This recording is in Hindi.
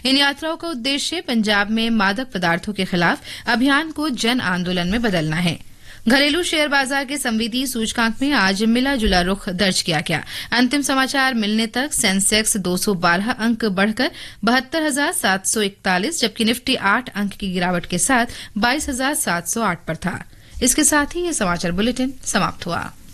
इन यात्राओं का उद्देश्य पंजाब में मादक पदार्थों के खिलाफ अभियान को जन आंदोलन में बदलना है। घरेलू शेयर बाजार के संवेदी सूचकांक में आज मिला जुला रुख दर्ज किया गया। अंतिम समाचार मिलने तक सेंसेक्स 212 अंक बढ़कर 72,741, जबकि निफ्टी 8 अंक की गिरावट के साथ 22,708 पर था। इसके साथ ही ये समाचार बुलेटिन समाप्त हुआ।